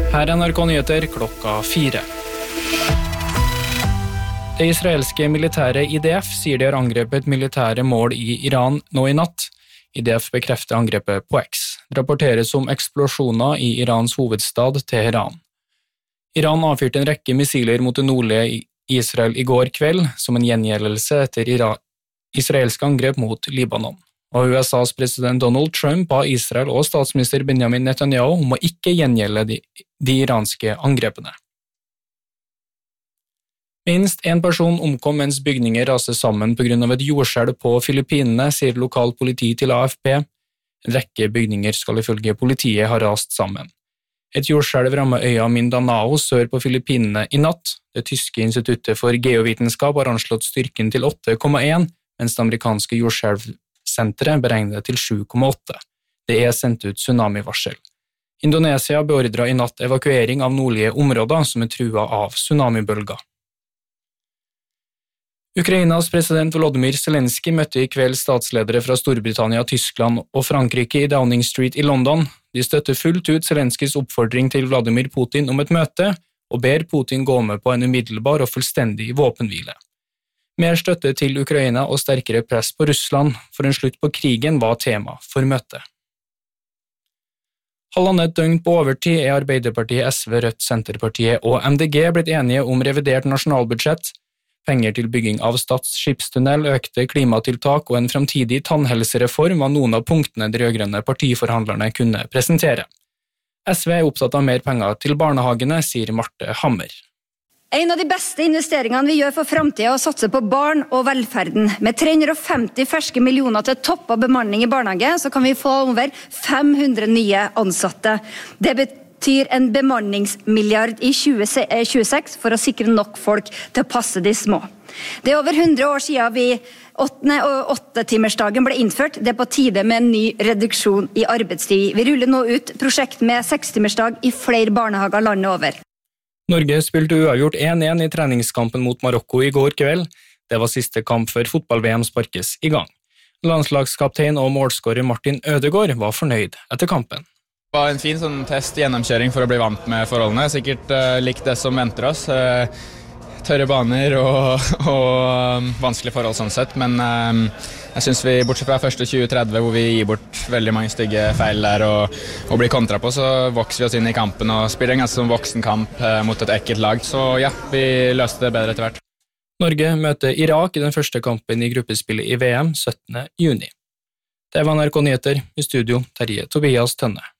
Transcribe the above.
Her er NRK Nyheter klokka 4. Det israelske militære IDF sier de har angrepet militære mål i Iran nå i natt. IDF bekrefter angrepet på X. Det rapporteres om eksplosjoner i Irans hovedstad Teheran. Iran avfyrte en rekke missiler mot det nordlige Israel i går kveld, som en gjengjeldelse etter israelske angrep mot Libanon. Og USAs president Donald Trump ba Israel og statsminister Benjamin Netanyahu om å ikke gjengjelde de iranske angrepene. Minst en person omkom mens bygninger raste sammen på grunn av et jordskjelv på Filippinene, sier lokalt politi til AFP. En rekke bygninger skal ifølge politiet ha rast sammen. Et jordskjelv rammet øya Mindanao sør på Filippinene i natt. Det tyske instituttet for geovitenskap har anslått styrken til 8,1, mens det amerikanske jordskjelvsenteret beregner det til 7,8. Det er sendt ut tsunamivarsel. Indonesia beordret i natt evakuering av nordlige områder som er truet av tsunamibølger. Ukrainas president Volodymyr Zelensky møtte i kveld statsledere fra Storbritannia, Tyskland og Frankrike i Downing Street i London. De støtter fullt ut Zelenskys oppfordring til Vladimir Putin om et møte, og ber Putin gå med på en umiddelbar og fullstendig våpenhvile. Mer støtte til Ukraina og sterkere press på Russland for en slutt på krigen var tema for møtet. Halvannet døgn på overtid er Arbeiderpartiet, SV, Rødt, Senterpartiet og MDG blitt enige om revidert nasjonalbudsjett. Penger til bygging av Stad skipstunnel, økte klimatiltak og en fremtidig tannhelsereform var noen av punktene de rødgrønne partiforhandlerne kunne presentere. SV er opptatt av mer penger til barnehagene, sier Marte Hammer. En av de beste investeringene vi gjør for fremtiden er å satse på barn og velferden. Med 350 ferske millioner til topp av bemanning i barnehage, så kan vi få over 500 nye ansatte. Det betyr en bemanningsmilliard i 2026 for å sikre nok folk til å passe de små. Det er over 100 år siden 8-timersdagen ble innført. Det er på tide med en ny reduksjon i arbeidstid. Vi ruller nå ut prosjekt med 6-timersdag i flere barnehager landet over. Norge spilte uavgjort 1-1 i treningskampen mot Marokko i går kveld. Det var siste kamp før fotball-VM sparkes i gang. Landslagskaptein og målskårer Martin Ødegaard var fornøyd etter kampen. Det var en fin gjennomkjøring for å bli vant med forholdene. Sikkert likt det som venter oss. Tørre baner og vanskelige forhold sånn sett, men jeg synes vi, bortsett fra første 20-30, hvor vi gir bort veldig mange stygge feil der og blir kontra på, så vokser vi oss inn i kampen og spiller en ganske voksen kamp mot et ekkelt lag. Så ja, vi løste det bedre etter hvert. Norge møter Irak i den første kampen i gruppespillet i VM 17. juni. Det var NRK Nyheter, i studio Terje Tobias Tønne.